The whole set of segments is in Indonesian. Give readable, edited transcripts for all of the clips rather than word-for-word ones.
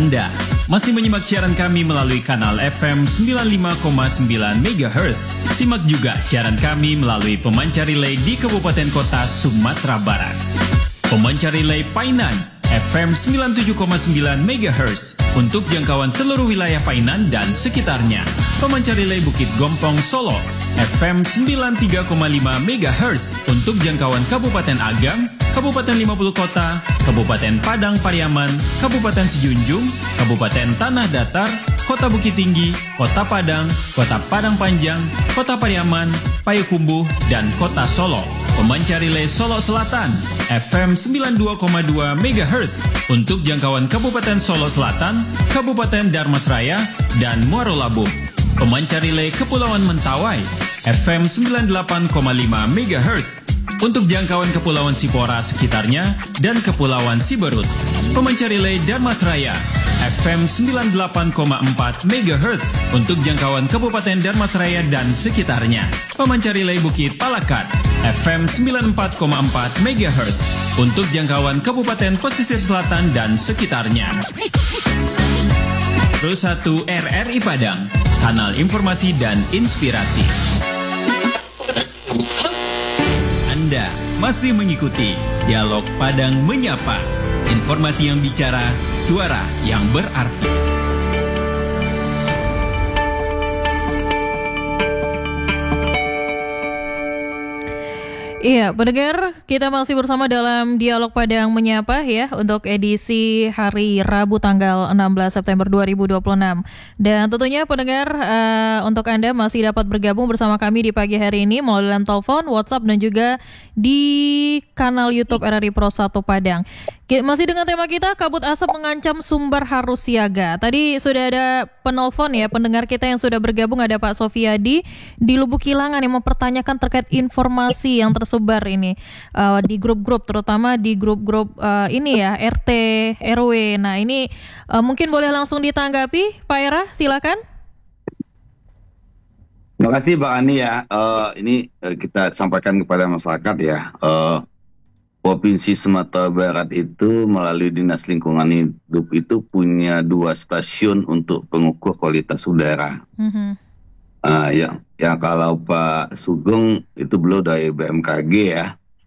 Anda masih menyimak siaran kami melalui kanal FM 95,9 MHz. Simak juga siaran kami melalui pemancar relay di Kabupaten Kota Sumatera Barat. Pemancar relay Painan FM 97,9 MHz untuk jangkauan seluruh wilayah Painan dan sekitarnya. Pemancar relay Bukit Gompong Solo FM 93,5 MHz untuk jangkauan Kabupaten Agam, Kabupaten 50 Kota, Kabupaten Padang Pariaman, Kabupaten Sejunjung, Kabupaten Tanah Datar, Kota Bukit Tinggi, Kota Padang Panjang, Kota Pariaman, Payakumbuh, dan Kota Solo. Pemancar relay Solo Selatan FM 92,2 MHz untuk jangkauan Kabupaten Solo Selatan, Kabupaten Darmasraya, dan Muaro Labuh. Pemancar relay Kepulauan Mentawai FM 98,5 MHz untuk jangkauan Kepulauan Sipora sekitarnya dan Kepulauan Siberut. Pemancar relay Darmasraya FM 98,4 MHz untuk jangkauan Kabupaten Darmasraya dan sekitarnya. Pemancar relay Bukit Palakat FM 94,4 MHz untuk jangkauan Kabupaten Pesisir Selatan dan sekitarnya. Pro 1 RRI Padang, kanal informasi dan inspirasi. Anda masih mengikuti Dialog Padang Menyapa. Informasi yang bicara, suara yang berarti. Iya, pendengar, kita masih bersama dalam Dialog Padang Menyapa ya untuk edisi hari Rabu tanggal 16 September 2026. Dan tentunya pendengar, untuk Anda masih dapat bergabung bersama kami di pagi hari ini melalui line telepon, WhatsApp, dan juga di kanal YouTube RRI Pro 1 Padang. Masih dengan tema kita, kabut asap mengancam Sumber harus siaga. Tadi sudah ada penelpon ya, pendengar kita yang sudah bergabung, ada Pak Sofiadi di Lubuk Kilangan yang mempertanyakan terkait informasi yang tersebar ini di grup-grup, terutama di grup-grup ini ya, RT, RW. Nah ini mungkin boleh langsung ditanggapi, Pak Era, silakan. Terima kasih Mbak Ani ya. Ini kita sampaikan kepada masyarakat ya. Provinsi Sumatera Barat itu melalui Dinas Lingkungan Hidup itu punya 2 stasiun untuk pengukur kualitas udara. Yang kalau Pak Sugeng itu beliau dari BMKG ya,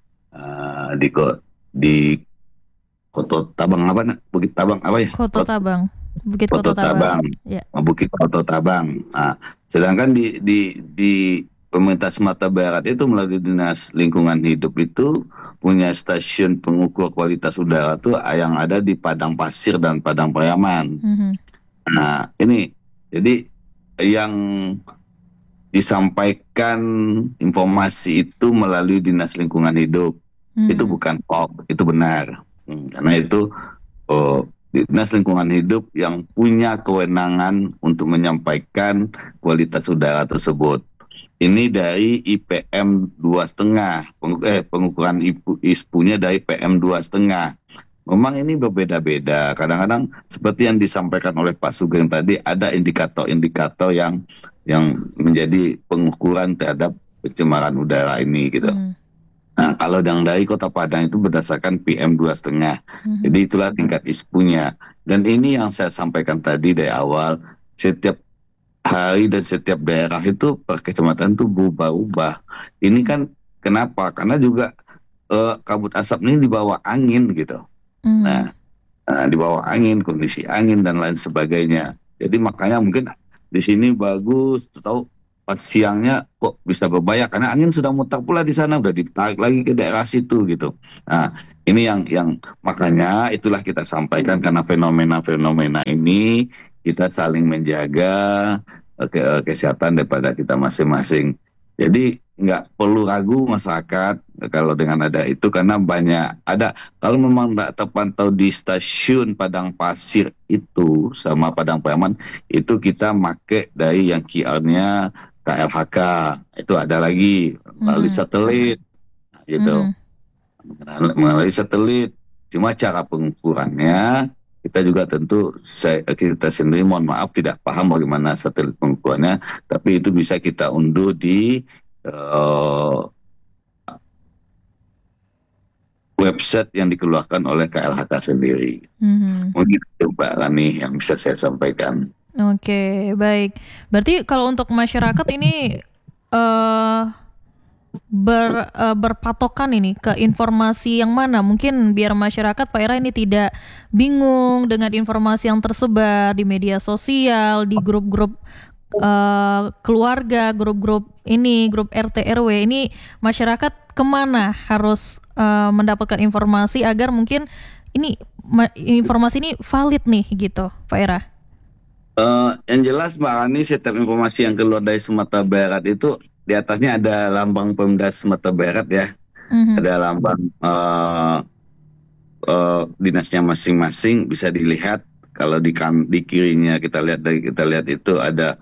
di Koto Tabang apa? Bukit Tabang apa ya? Koto Tabang. Bukit Koto Tabang. Ya. Bukit Koto Tabang. Sedangkan di pemerintah Sumatera Barat itu melalui Dinas Lingkungan Hidup itu punya stasiun pengukur kualitas udara tuh yang ada di Padang Pasir dan Padang Pariaman. Nah ini jadi yang disampaikan informasi itu melalui Dinas Lingkungan Hidup itu bukan hoax, itu benar. Karena itu Dinas Lingkungan Hidup yang punya kewenangan untuk menyampaikan kualitas udara tersebut. Ini dari IPM 2,5, pengukuran ISPU-nya dari PM 2,5. Memang ini berbeda-beda. Kadang-kadang seperti yang disampaikan oleh Pak Sugeng tadi, ada indikator-indikator yang menjadi pengukuran terhadap pencemaran udara ini gitu. Nah, kalau yang dari Kota Padang itu berdasarkan PM 2,5. Jadi itulah tingkat ISPU-nya. Dan ini yang saya sampaikan tadi dari awal, setiap hari dan setiap daerah itu per kecamatan itu berubah-ubah. Ini kan kenapa? Karena juga kabut asap ini di bawah angin gitu. Nah, di bawah angin, kondisi angin dan lain sebagainya. Jadi makanya mungkin di sini bagus, tahu pas siangnya kok bisa berbahaya karena angin sudah mutar pula di sana, udah ditarik lagi ke daerah situ gitu. Nah, ini yang makanya itulah kita sampaikan karena fenomena-fenomena ini kita saling menjaga kesehatan daripada kita masing-masing. Jadi nggak perlu ragu masyarakat kalau dengan ada itu karena banyak ada. Kalau memang tak terpantau di stasiun Padang Pasir itu sama Padang Pariaman itu kita make dari yang QR-nya KLHK itu ada lagi melalui satelit gitu. Melalui satelit. Cuma cara pengukurannya kita juga tentu kita sendiri mohon maaf tidak paham bagaimana satelit pengukurannya, tapi itu bisa kita unduh di website yang dikeluarkan oleh KLHK sendiri. Mungkin itu Mbak Rani yang bisa saya sampaikan. Oke, baik. Berarti kalau untuk masyarakat ini berpatokan ini ke informasi yang mana? Mungkin biar masyarakat Pak Era ini tidak bingung dengan informasi yang tersebar di media sosial, di grup-grup keluarga, grup-grup ini, grup RT RW ini, masyarakat kemana harus mendapatkan informasi agar mungkin ini informasi ini valid nih gitu, Pak Era? Yang jelas Mbak Rani, setiap informasi yang keluar dari Sumatera Barat itu di atasnya ada lambang Pemda Sumatera Barat ya, ada lambang dinasnya masing-masing, bisa dilihat. Kalau di kirinya kita lihat itu ada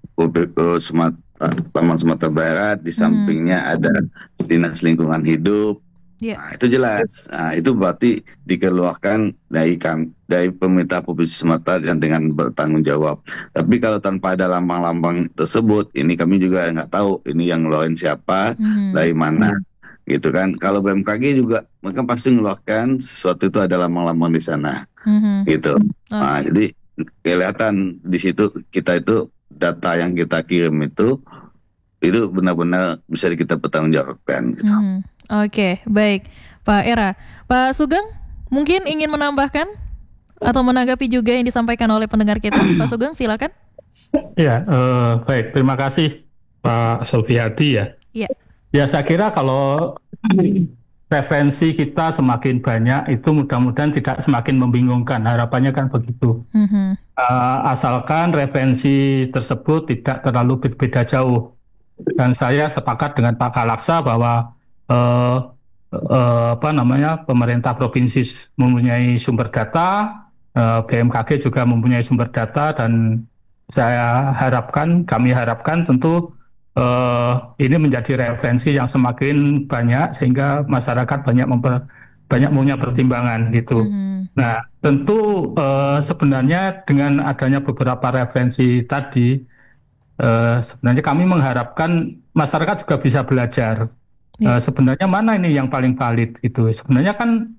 Taman Sumatera Barat, di sampingnya ada Dinas Lingkungan Hidup. Nah, itu jelas. Nah, itu berarti dikeluarkan dari pemerintah Provinsi Sumatera yang dengan bertanggung jawab. Tapi kalau tanpa ada lambang-lambang tersebut, ini kami juga nggak tahu ini yang ngeluarin siapa, dari mana, gitu kan. Kalau BMKG juga mereka pasti mengeluarkan sesuatu itu ada lambang-lambang di sana, gitu. Nah, jadi kelihatan di situ kita itu data yang kita kirim itu benar-benar bisa kita pertanggungjawabkan, gitu. Oke, baik Pak Era. Pak Sugeng mungkin ingin menambahkan atau menanggapi juga yang disampaikan oleh pendengar kita. Pak Sugeng, silakan. Ya, baik. Terima kasih Pak Sulfiadi ya. Ya, saya kira kalau referensi kita semakin banyak itu mudah-mudahan tidak semakin membingungkan. Harapannya kan begitu. Asalkan referensi tersebut tidak terlalu berbeda jauh. Dan saya sepakat dengan Pak Kalaksa bahwa pemerintah provinsi mempunyai sumber data, BMKG juga mempunyai sumber data, dan kami harapkan tentu ini menjadi referensi yang semakin banyak sehingga masyarakat banyak punya pertimbangan gitu. Nah, tentu sebenarnya dengan adanya beberapa referensi tadi, sebenarnya kami mengharapkan masyarakat juga bisa belajar. Sebenarnya mana ini yang paling valid itu? Sebenarnya kan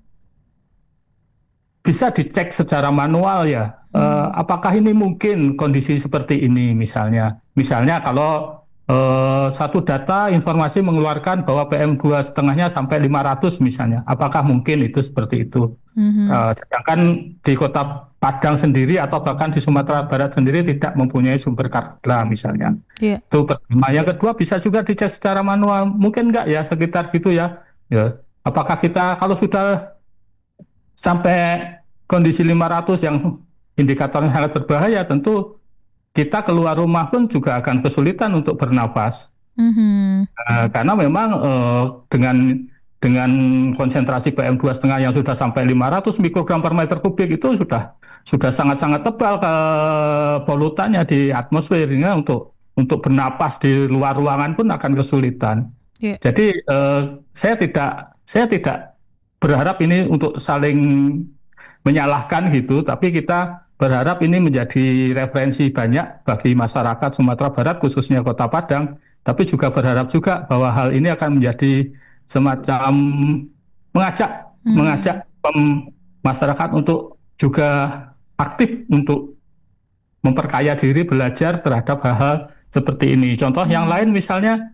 bisa dicek secara manual ya. Apakah ini mungkin kondisi seperti ini misalnya? Misalnya kalau satu data informasi mengeluarkan bahwa PM2,5-nya sampai 500 misalnya. Apakah mungkin itu seperti itu? Sedangkan di Kota Padang sendiri atau bahkan di Sumatera Barat sendiri tidak mempunyai sumber karhutla misalnya. Itu pertama. Yang kedua, bisa juga dicek secara manual. Mungkin enggak ya sekitar gitu ya. Apakah kita kalau sudah sampai kondisi 500 yang indikatornya sangat berbahaya, tentu kita keluar rumah pun juga akan kesulitan untuk bernafas. Karena memang dengan konsentrasi PM2,5 yang sudah sampai 500 mikrogram per meter kubik itu sudah sangat-sangat tebal ke polutannya di atmosfer, sehingga untuk bernapas di luar ruangan pun akan kesulitan. Jadi saya tidak berharap ini untuk saling menyalahkan gitu, tapi kita berharap ini menjadi referensi banyak bagi masyarakat Sumatera Barat, khususnya Kota Padang, tapi juga berharap juga bahwa hal ini akan menjadi semacam mengajak masyarakat untuk juga aktif untuk memperkaya diri, belajar terhadap hal-hal seperti ini. Contoh yang lain misalnya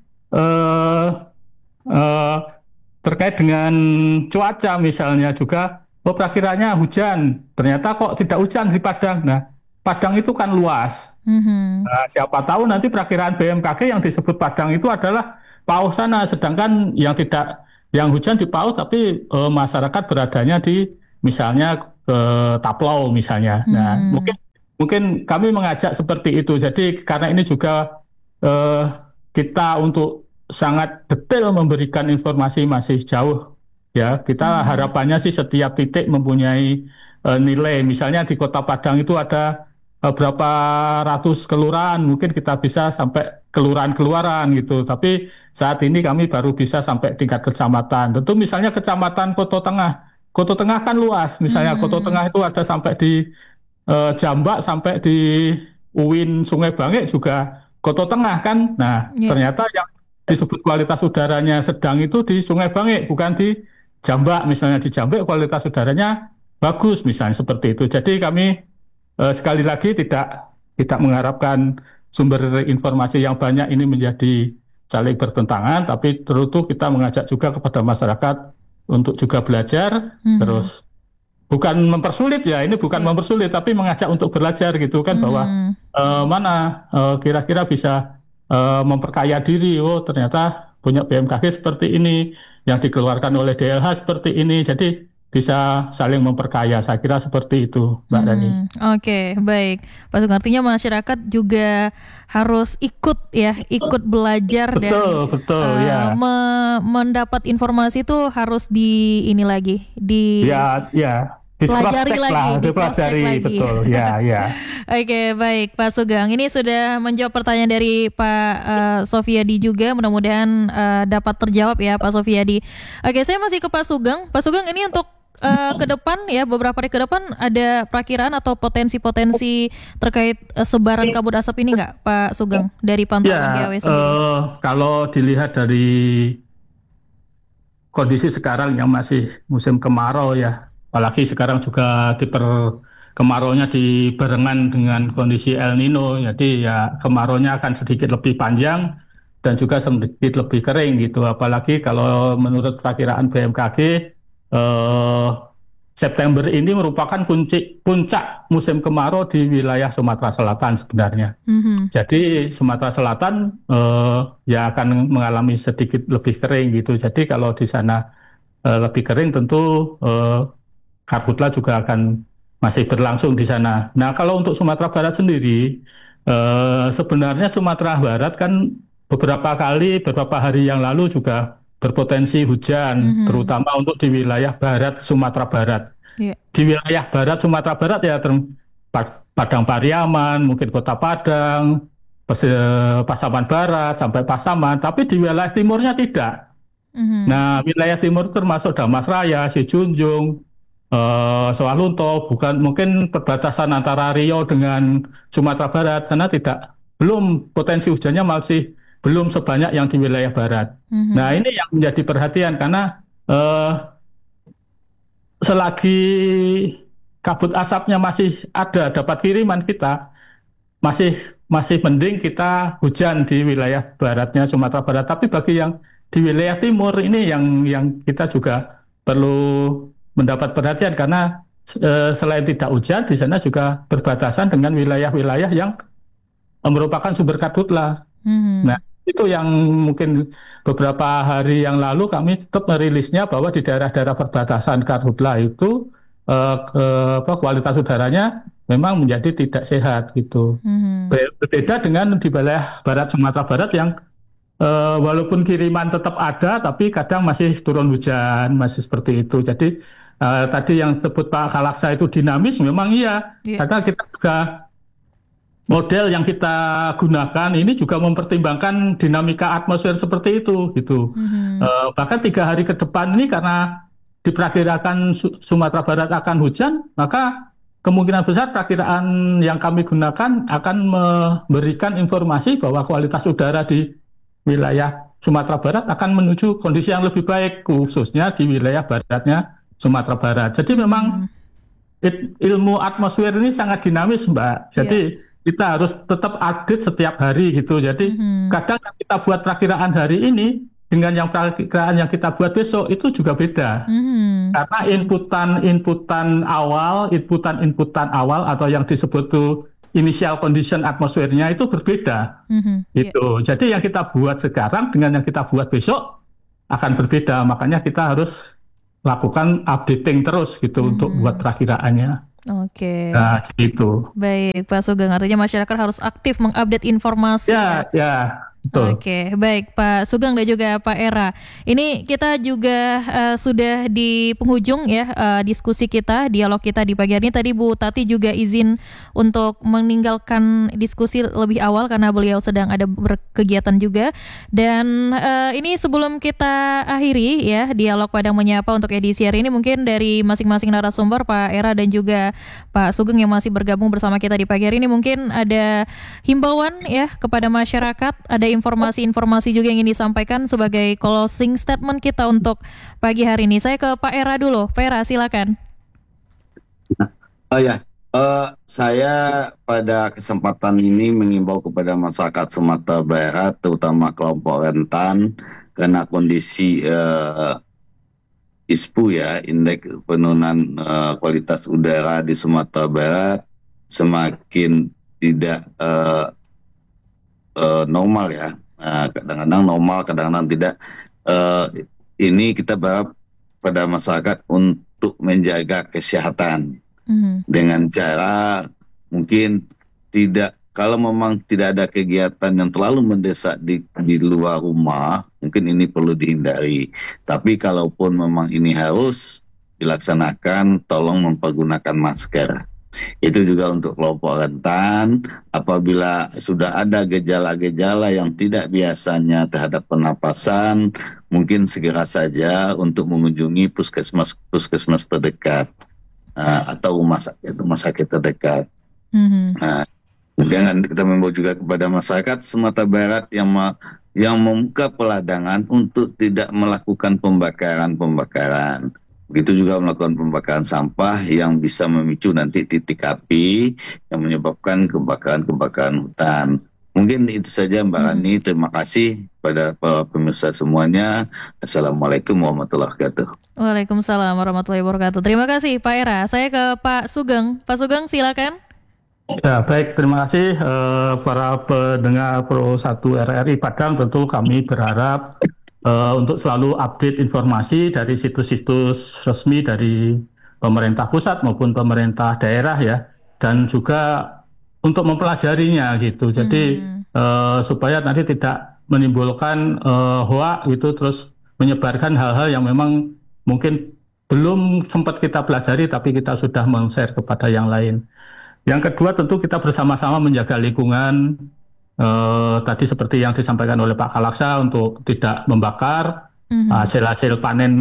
terkait dengan cuaca misalnya juga, perakhirannya hujan, ternyata kok tidak hujan di Padang. Nah, Padang itu kan luas. Nah, siapa tahu nanti perakhiran BMKG yang disebut Padang itu adalah paus sana, sedangkan yang hujan di paus, tapi masyarakat beradanya di misalnya Taplau misalnya. Nah, mungkin kami mengajak seperti itu. Jadi karena ini juga kita untuk sangat detail memberikan informasi masih jauh. Ya, kita harapannya sih setiap titik mempunyai nilai. Misalnya di Kota Padang itu ada berapa ratus kelurahan, mungkin kita bisa sampai kelurahan-kelurahan gitu. Tapi saat ini kami baru bisa sampai tingkat kecamatan. Tentu misalnya kecamatan Koto Tengah. Koto Tengah kan luas. Misalnya Koto Tengah itu ada sampai di Jambak, sampai di Uwin Sungai Bangik juga Koto Tengah kan. Nah, ternyata yang disebut kualitas udaranya sedang itu di Sungai Bangik, bukan di Jambak misalnya, di Jambak kualitas udaranya bagus misalnya seperti itu. Jadi kami sekali lagi tidak mengharapkan sumber informasi yang banyak ini menjadi saling bertentangan, tapi terus kita mengajak juga kepada masyarakat untuk juga belajar, terus bukan mempersulit ya, ini bukan mempersulit, tapi mengajak untuk belajar gitu kan, bahwa mana kira-kira bisa memperkaya diri. Oh ternyata punya BMKG seperti ini, yang dikeluarkan oleh DLH seperti ini, jadi bisa saling memperkaya. Saya kira seperti itu, Mbak Rani. Oke, baik. Pak Sugeng, artinya masyarakat juga harus ikut belajar. Betul, ya. Mendapat informasi itu harus dipelajari lagi, betul, ya. Oke, baik, Pak Sugeng. Ini sudah menjawab pertanyaan dari Pak Sofiyadi juga. Mudah-mudahan dapat terjawab ya, Pak Sofiyadi. Oke, saya masih ke Pak Sugeng. Pak Sugeng, ini untuk ke depan ya, beberapa hari ke depan ada perakiraan atau potensi-potensi terkait sebaran kabut asap ini nggak, Pak Sugeng, dari pantauan GAW sendiri? Kalau dilihat dari kondisi sekarang yang masih musim kemarau ya, apalagi sekarang juga kemaraunya dibarengan dengan kondisi El Nino, jadi ya kemaraunya akan sedikit lebih panjang dan juga sedikit lebih kering gitu. Apalagi kalau menurut perakiraan BMKG, September ini merupakan puncak musim kemarau di wilayah Sumatera Selatan sebenarnya. Jadi Sumatera Selatan ya akan mengalami sedikit lebih kering gitu. Jadi kalau di sana lebih kering, tentu karhutla juga akan masih berlangsung di sana. Nah, kalau untuk Sumatera Barat sendiri, sebenarnya Sumatera Barat kan beberapa hari yang lalu juga berpotensi hujan, terutama untuk di wilayah barat Sumatera Barat. Di wilayah barat Sumatera Barat ya, Padang Pariaman, mungkin Kota Padang, Pasaman Barat sampai Pasaman, tapi di wilayah timurnya tidak. Nah, wilayah timur termasuk Damas Raya, Sijunjung, Sawalunto, mungkin perbatasan antara Riau dengan Sumatera Barat, karena belum potensi hujannya masih belum sebanyak yang di wilayah barat. Nah, ini yang menjadi perhatian, karena selagi kabut asapnya masih ada, dapat kiriman kita, masih mending kita hujan di wilayah baratnya Sumatera Barat. Tapi bagi yang di wilayah timur ini yang kita juga perlu mendapat perhatian, karena selain tidak hujan, di sana juga berbatasan dengan wilayah-wilayah yang merupakan sumber karhutla. Nah, itu yang mungkin beberapa hari yang lalu kami tetap merilisnya, bahwa di daerah-daerah perbatasan karhutla itu kualitas udaranya memang menjadi tidak sehat gitu. Berbeda dengan di wilayah barat Sumatera Barat yang walaupun kiriman tetap ada, tapi kadang masih turun hujan, masih seperti itu. Jadi tadi yang disebut Pak Kalaksa itu dinamis, memang iya. Karena kita juga model yang kita gunakan ini juga mempertimbangkan dinamika atmosfer seperti itu gitu. Bahkan 3 hari ke depan ini, karena diperkirakan Sumatera Barat akan hujan, maka kemungkinan besar perakiraan yang kami gunakan akan memberikan informasi bahwa kualitas udara di wilayah Sumatera Barat akan menuju kondisi yang lebih baik, khususnya di wilayah baratnya Sumatera Barat. Jadi memang ilmu atmosfer ini sangat dinamis, Mbak. Jadi kita harus tetap update setiap hari gitu. Jadi kadang yang kita buat perakiraan hari ini dengan yang perakiraan yang kita buat besok itu juga beda. Karena inputan awal atau yang disebut tuh initial condition atmosfernya itu berbeda. Gitu. Jadi yang kita buat sekarang dengan yang kita buat besok akan berbeda. Makanya kita harus lakukan updating terus gitu untuk buat perakiraannya. Oke. Nah, gitu. Baik, Pak Sugeng, artinya masyarakat harus aktif mengupdate informasi. Ya, betul. Oke, baik Pak Sugeng dan juga Pak Era. Ini kita juga sudah di penghujung ya diskusi kita, dialog kita di pagi hari ini. Tadi Bu Tati juga izin untuk meninggalkan diskusi lebih awal karena beliau sedang ada berkegiatan juga. Dan ini sebelum kita akhiri ya dialog Padang Menyapa untuk edisi hari ini, mungkin dari masing-masing narasumber, Pak Era dan juga Pak Sugeng yang masih bergabung bersama kita di pagi hari ini, mungkin ada himbauan ya kepada masyarakat, ada informasi-informasi juga yang ingin disampaikan sebagai closing statement kita untuk pagi hari ini. Saya ke Pak Era dulu. Pak Era, silakan. Saya pada kesempatan ini mengimbau kepada masyarakat Sumatera Barat, terutama kelompok rentan, karena kondisi ISPU indeks penurunan kualitas udara di Sumatera Barat semakin tidak normal kadang-kadang normal, kadang-kadang tidak. Ini kita berharap pada masyarakat untuk menjaga kesehatan dengan cara mungkin tidak, kalau memang tidak ada kegiatan yang terlalu mendesak di luar rumah, mungkin ini perlu dihindari. Tapi kalaupun memang ini harus dilaksanakan, tolong mempergunakan masker. Itu juga untuk kelompok rentan. Apabila sudah ada gejala-gejala yang tidak biasanya terhadap pernapasan, mungkin segera saja untuk mengunjungi puskesmas terdekat atau rumah sakit terdekat. Kemudian kita membawa juga kepada masyarakat Sumatera Barat yang membuka peladangan untuk tidak melakukan pembakaran. Begitu juga melakukan pembakaran sampah yang bisa memicu nanti titik api yang menyebabkan kebakaran hutan. Mungkin itu saja Mbak Rani. Terima kasih pada para pemirsa semuanya. Assalamualaikum warahmatullahi wabarakatuh. Waalaikumsalam warahmatullahi wabarakatuh. Terima kasih Pak Era. Saya ke Pak Sugeng. Pak Sugeng, silakan. Ya, baik, terima kasih para pendengar Pro 1 RRI Padang. Tentu kami berharap untuk selalu update informasi dari situs-situs resmi dari pemerintah pusat maupun pemerintah daerah dan juga untuk mempelajarinya gitu. Jadi supaya nanti tidak menimbulkan hoak gitu, terus menyebarkan hal-hal yang memang mungkin belum sempat kita pelajari tapi kita sudah men-share kepada yang lain. Yang kedua, tentu kita bersama-sama menjaga lingkungan. Tadi seperti yang disampaikan oleh Pak Kalaksa untuk tidak membakar hasil-hasil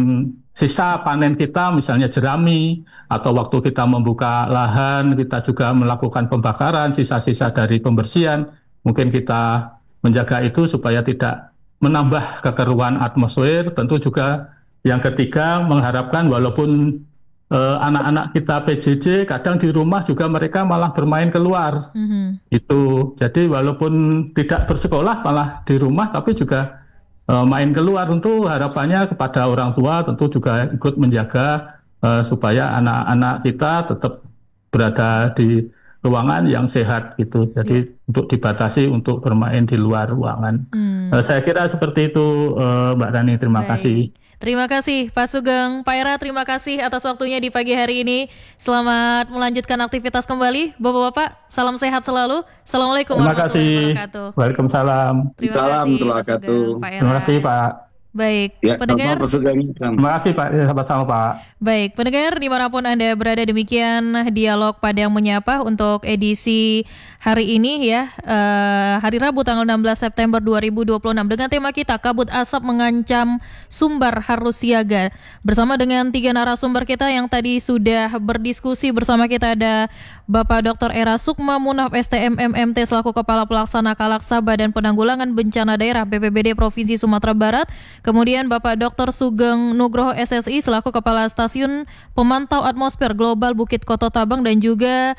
sisa panen kita, misalnya jerami, atau waktu kita membuka lahan, kita juga melakukan pembakaran, sisa-sisa dari pembersihan. Mungkin kita menjaga itu supaya tidak menambah kekeruan atmosfer. Tentu juga yang ketiga, mengharapkan walaupun anak-anak kita PJJ kadang di rumah juga mereka malah bermain keluar. Itu jadi walaupun tidak bersekolah malah di rumah tapi juga main keluar. Tentu harapannya kepada orang tua tentu juga ikut menjaga supaya anak-anak kita tetap berada di ruangan yang sehat gitu. Jadi untuk dibatasi untuk bermain di luar ruangan. Saya kira seperti itu Mbak Rani. Terima kasih. Terima kasih Pak Sugeng. Pak Era, terima kasih atas waktunya di pagi hari ini. Selamat melanjutkan aktivitas kembali. Bapak-bapak, salam sehat selalu. Assalamualaikum warahmatullahi wabarakatuh. Waalaikumsalam. Terima kasih Pak Era. Terima kasih Pak. Baik, Terima pendengar. kasih Pak, sama-sama Pak. Baik, pendengar dimanapun Anda berada, demikian dialog Padang Menyapa untuk edisi hari ini hari Rabu tanggal 16 September 2026 dengan tema kita kabut asap mengancam Sumbar harus siaga. Bersama dengan 3 narasumber kita yang tadi sudah berdiskusi bersama kita, ada Bapak Dr. Era Sukma Munaf STM MMT selaku Kepala Pelaksana Kalaksa Badan Penanggulangan Bencana Daerah BPBD Provinsi Sumatera Barat. Kemudian Bapak Dr. Sugeng Nugroho SSI selaku Kepala Stasiun Pemantau Atmosfer Global Bukit Koto Tabang, dan juga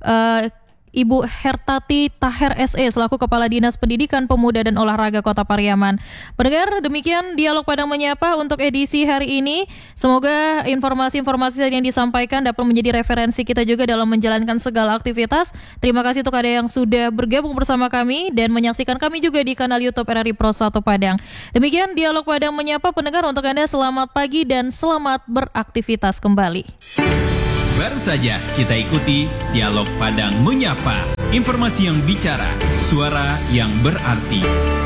Ibu Hertati Taher SE selaku Kepala Dinas Pendidikan Pemuda dan Olahraga Kota Pariaman. Pendengar, demikian dialog Padang Menyapa untuk edisi hari ini. Semoga informasi-informasi yang disampaikan dapat menjadi referensi kita juga dalam menjalankan segala aktivitas. Terima kasih untuk ada yang sudah bergabung bersama kami dan menyaksikan kami juga di kanal YouTube RRI Pro 1 Padang. Demikian dialog Padang Menyapa. Pendengar, untuk Anda selamat pagi dan selamat beraktivitas kembali. Baru saja kita ikuti dialog Padang Menyapa. Informasi yang bicara, suara yang berarti.